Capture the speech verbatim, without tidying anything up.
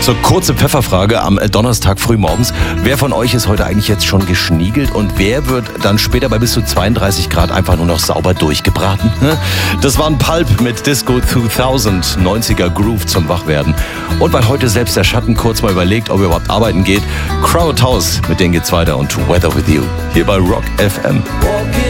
So, kurze Pfefferfrage am Donnerstag frühmorgens. Wer von euch ist heute eigentlich jetzt schon geschniegelt und wer wird dann später bei bis zu zweiunddreißig Grad einfach nur noch sauber durchgebraten? Das war ein Pulp mit Disco zweitausend, neunziger Groove zum Wachwerden. Und weil heute selbst der Schatten kurz mal überlegt, ob er überhaupt arbeiten geht, Crowd House, mit denen geht's weiter und Weather With You, hier bei Rock F M.